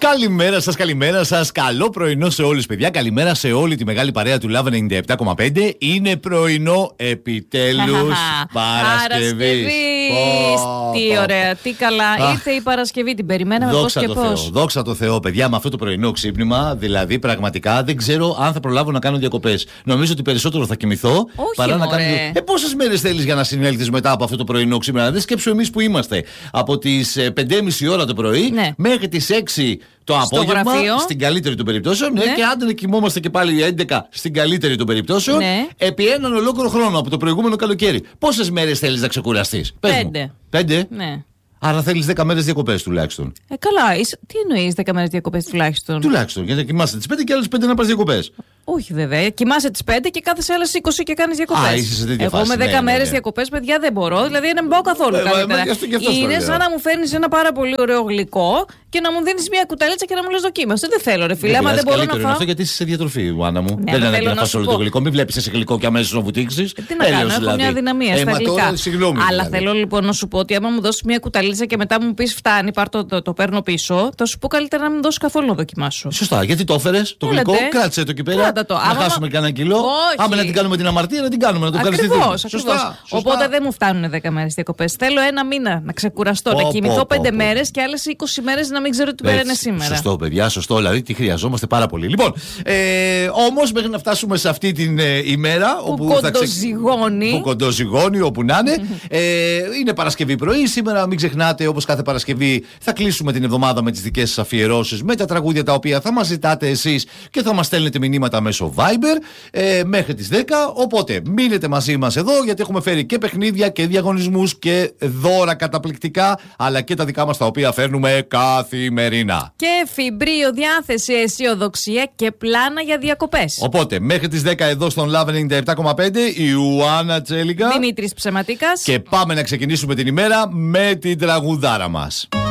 Καλημέρα σας. Καλό πρωινό σε όλους, παιδιά. Καλημέρα σε όλη τη μεγάλη παρέα του Love 97,5. Είναι πρωινό επιτέλους Παρασκευής. Τι ωραία, τι καλά. Ήρθε η Παρασκευή, την περιμέναμε πώς και πώς. Δόξα τω Θεώ, παιδιά, με αυτό το πρωινό ξύπνημα, δηλαδή πραγματικά δεν ξέρω αν θα προλάβω να κάνω διακοπές. Νομίζω ότι περισσότερο θα κοιμηθώ παρά να κάνω. Πόσες μέρες θέλεις για να συνέλθεις μετά από αυτό το πρωινό ξύπνημα? Δεν σκέψου εμείς που είμαστε από τις 5:30 ώρα το πρωί μέχρι τις 6 το απόγευμα, στην καλύτερη των περιπτώσεων, και άντε να κοιμόμαστε και πάλι 11 στην καλύτερη των περιπτώσεων, επί έναν ολόκληρο χρόνο από το προηγούμενο καλοκαίρι. Πόσες μέρες θέλεις να ξεκουραστείς? 5. Ναι. Άρα θέλεις 10 μέρες διακοπές τουλάχιστον. Καλά, τι εννοείς 10 μέρες διακοπές τουλάχιστον? Τουλάχιστον, γιατί κοιμάσαι τις 5 και άλλες 5 να πας διακοπές. Όχι βέβαια. Κοιμάσαι τις 5 και κάθεσαι άλλες 20 και κάνεις διακοπές. Είσαι σε τέτοια Εγώ φάση, με 10 μέρες διακοπές, παιδιά, δεν μπορώ. Δηλαδή δεν πάω καθόλου καλύτερα. Είναι σαν να μου φέρνεις ένα πάρα πολύ ωραίο γλυκό και να μου δίνεις μια κουταλίτσα και να μου λες δοκίμασε. Δεν θέλω, ρε φίλε. Άμα δεν μπορώ να φάω. Αυτό γιατί είσαι σε διατροφή, Άννα μου. Δεν είναι να φας όλο το γλυκό. Μην βλέπεις σε γλυκό και αμέσως να βουτήξεις. Τι να κάνω, έχω μια δυναμία στα γλυκά. Αλλά θέλω λοιπόν να σου πω ότι άμα μου δώσεις μια κουταλίτσα και μετά μου πεις φτάνει, το παίρνω πίσω, θα σου πω καλύτερα να μην δώσεις καθόλου να δοκιμάσω. Σωστά, γιατί το έφερες το γλυκό, κράτησε το εκεί πέρα. Να χάσουμε κανένα κιλό. Άμα να την κάνουμε την αμαρτία, να την κάνουμε, να το ευχαριστηθούμε. Σωστά. Οπότε δεν μου φτάνουν 10 μέρες διακοπές. Θέλω ένα μήνα να ξεκουραστώ, να κοιμηθώ 5 μέρες και άλλες 20 μέρες να μην ξέρω τι μέρα είναι σήμερα. Σωστό, παιδιά, σωστό. Δηλαδή τι χρειαζόμαστε πάρα πολύ. Λοιπόν, όμως μέχρι να φτάσουμε σε αυτή την ημέρα που κοντοζυγώνει, όπου να είναι. Είναι Παρασκευή πρωί. Σήμερα, μην ξεχνάτε, όπως κάθε Παρασκευή, θα κλείσουμε την εβδομάδα με τις δικές σας αφιερώσεις, με τα τραγούδια τα οποία θα μας ζητάτε εσείς και θα μας στέλνετε μηνύματα μέσω Viber μέχρι τις 10. Οπότε μείνετε μαζί μας εδώ, γιατί έχουμε φέρει και παιχνίδια και διαγωνισμούς και δώρα καταπληκτικά, αλλά και τα δικά μας τα οποία φέρνουμε καθημερινά. Και φιμπρίο, διάθεση, αισιοδοξία και πλάνα για διακοπές. Οπότε μέχρι τις 10 εδώ στον Love 97,5 η Ιωάννα Τσέλικα, Δημήτρης Ψεματίκας, και πάμε να ξεκινήσουμε την ημέρα με την τραγουδάρα μας.